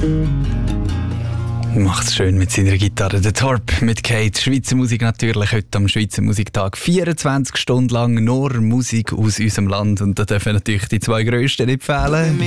Macht's schön mit seiner Gitarre. Der Torp mit Kate. Schweizer Musik natürlich heute am Schweizer Musiktag. 24 Stunden lang nur Musik aus unserem Land. Und da dürfen natürlich die zwei Grössten nicht fehlen.